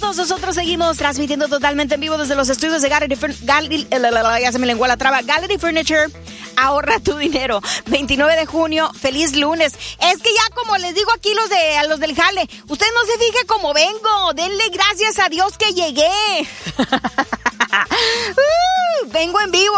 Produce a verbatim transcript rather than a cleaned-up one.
amigos, nosotros seguimos transmitiendo totalmente en vivo desde los estudios de Gallery, Gallery ya se me lengua la traba, Gallery Furniture. Ahorra tu dinero. veintinueve de junio, feliz lunes. Es que ya como les digo aquí los de a los del jale, usted no se fije cómo vengo. Denle gracias a Dios que llegué. uh, vengo en vivo.